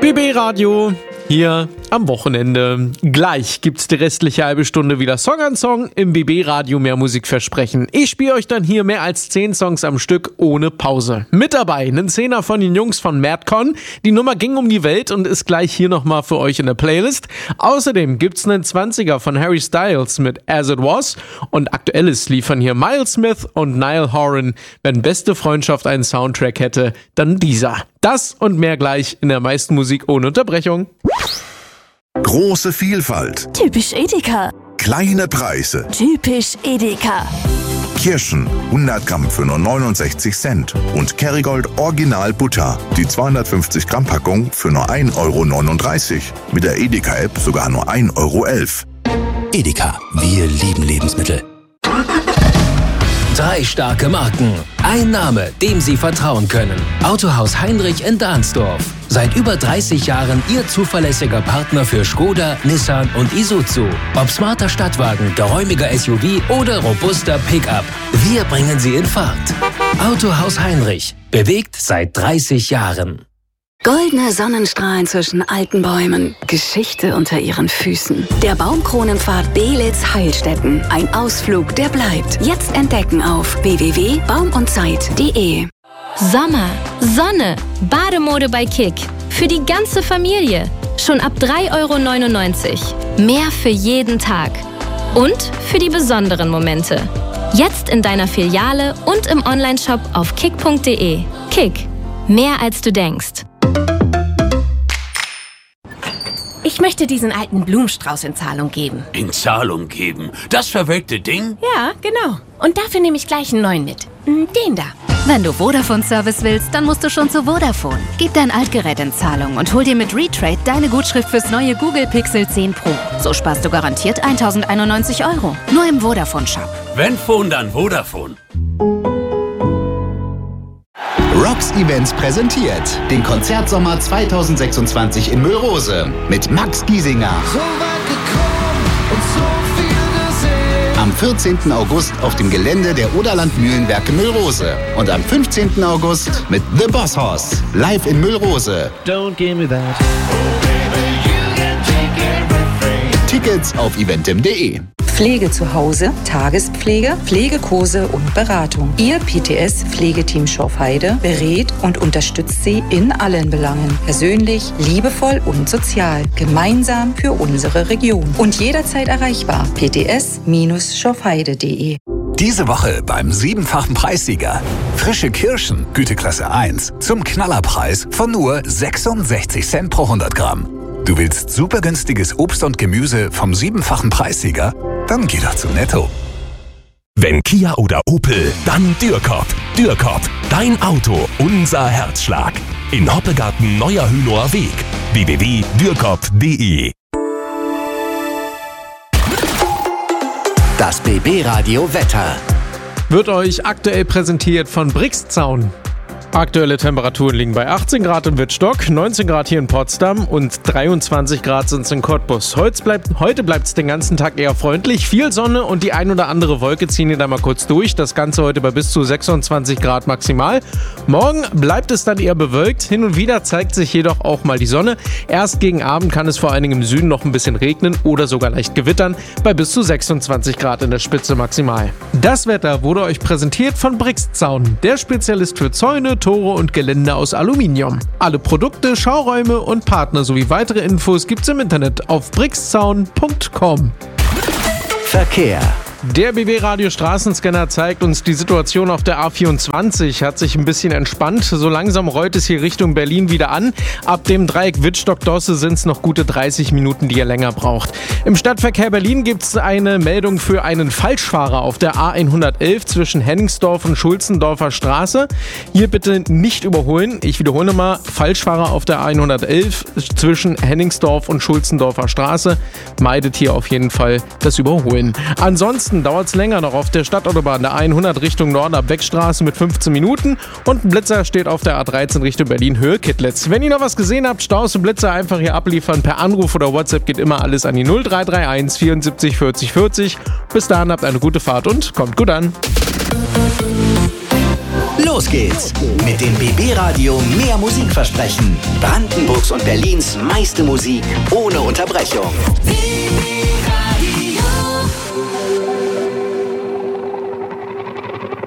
BB Radio hier am Wochenende. Gleich gibt's die restliche halbe Stunde wieder Song an Song im BB Radio mehr Musik versprechen. Ich spiele euch dann hier mehr als 10 Songs am Stück ohne Pause. Mit dabei einen 10er von den Jungs von Madcon. Die Nummer ging um die Welt und ist gleich hier nochmal für euch in der Playlist. Außerdem gibt's einen 20er von Harry Styles mit As It Was und Aktuelles liefern hier Miles Smith und Niall Horan. Wenn beste Freundschaft einen Soundtrack hätte, dann dieser. Das und mehr gleich in der meisten Musik ohne Unterbrechung. Große Vielfalt. Typisch Edeka. Kleine Preise. Typisch Edeka. Kirschen 100 Gramm für nur 69 Cent. Und Kerrygold Original Butter. Die 250 Gramm Packung für nur 1,39 €. Mit der Edeka-App sogar nur 1,11 €. Edeka, wir lieben Lebensmittel. 3 starke Marken. Ein Name, dem Sie vertrauen können. Autohaus Heinrich in Dahnsdorf. Seit über 30 Jahren Ihr zuverlässiger Partner für Skoda, Nissan und Isuzu. Ob smarter Stadtwagen, geräumiger SUV oder robuster Pickup. Wir bringen Sie in Fahrt. Autohaus Heinrich. Bewegt seit 30 Jahren. Goldene Sonnenstrahlen zwischen alten Bäumen. Geschichte unter ihren Füßen. Der Baumkronenpfad Belitz-Heilstätten. Ein Ausflug, der bleibt. Jetzt entdecken auf www.baumundzeit.de. Sommer, Sonne, Bademode bei Kick. Für die ganze Familie. Schon ab 3,99 €. Mehr für jeden Tag. Und für die besonderen Momente. Jetzt in deiner Filiale und im Onlineshop auf kick.de. Kick. Mehr als du denkst. Ich möchte diesen alten Blumenstrauß in Zahlung geben. In Zahlung geben? Das verwelkte Ding? Ja, genau. Und dafür nehme ich gleich einen neuen mit. Den da. Wenn du Vodafone-Service willst, dann musst du schon zu Vodafone. Gib dein Altgerät in Zahlung und hol dir mit Retrade deine Gutschrift fürs neue Google Pixel 10 Pro. So sparst du garantiert 1.091 €. Nur im Vodafone-Shop. Wenn Phone, dann Vodafone. Rocks Events präsentiert den Konzertsommer 2026 in Müllrose mit Max Giesinger. So weit gekommen und so viel gesehen. Am 14. August auf dem Gelände der Oderland Mühlenwerke Müllrose. Und am 15. August mit The Boss Hoss live in Müllrose. Don't give me that. Oh baby, you can take everything. Tickets auf eventim.de. Pflege zu Hause, Tagespflege, Pflegekurse und Beratung. Ihr PTS-Pflegeteam Schorfheide berät und unterstützt Sie in allen Belangen. Persönlich, liebevoll und sozial. Gemeinsam für unsere Region. Und jederzeit erreichbar. pts-schorfheide.de. Diese Woche beim 7-fachen Preissieger. Frische Kirschen, Güteklasse 1, zum Knallerpreis von nur 66 Cent pro 100 Gramm. Du willst super günstiges Obst und Gemüse vom 7-fachen Preissieger? Dann geh doch zu Netto. Wenn Kia oder Opel, dann Dürkop. Dürkop, dein Auto, unser Herzschlag. In Hoppegarten Neuer Hünower Weg. www.dürkop.de. Das BB Radio Wetter. Wird euch aktuell präsentiert von Brixzaun. Aktuelle Temperaturen liegen bei 18 Grad in Wittstock, 19 Grad hier in Potsdam und 23 Grad sind es in Cottbus. Heute bleibt es den ganzen Tag eher freundlich, viel Sonne und die ein oder andere Wolke ziehen hier da mal kurz durch. Das Ganze heute bei bis zu 26 Grad maximal. Morgen bleibt es dann eher bewölkt, hin und wieder zeigt sich jedoch auch mal die Sonne. Erst gegen Abend kann es vor allen Dingen im Süden noch ein bisschen regnen oder sogar leicht gewittern, bei bis zu 26 Grad in der Spitze maximal. Das Wetter wurde euch präsentiert von Brixzaun, der Spezialist für Zäune, Tore und Geländer aus Aluminium. Alle Produkte, Schauräume und Partner sowie weitere Infos gibt's im Internet auf brixzaun.com. Verkehr. Der BB-Radio Straßenscanner zeigt uns, die Situation auf der A24 hat sich ein bisschen entspannt. So langsam rollt es hier Richtung Berlin wieder an. Ab dem Dreieck Wittstock-Dosse sind es noch gute 30 Minuten, die ihr länger braucht. Im Stadtverkehr Berlin gibt es eine Meldung für einen Falschfahrer auf der A111 zwischen Henningsdorf und Schulzendorfer Straße. Hier bitte nicht überholen. Ich wiederhole nochmal, Falschfahrer auf der A111 zwischen Henningsdorf und Schulzendorfer Straße. Meidet hier auf jeden Fall das Überholen. Ansonsten dauert es länger noch auf der Stadtautobahn der 100 Richtung Norden ab Beckstraße mit 15 Minuten und ein Blitzer steht auf der A13 Richtung Berlin Höhe Kittlitz. Wenn ihr noch was gesehen habt, Staus und Blitzer einfach hier abliefern. Per Anruf oder WhatsApp geht immer alles an die 0331 74 40 40. Bis dahin habt eine gute Fahrt und kommt gut an. Los geht's mit dem BB Radio mehr Musikversprechen. Brandenburgs und Berlins meiste Musik ohne Unterbrechung.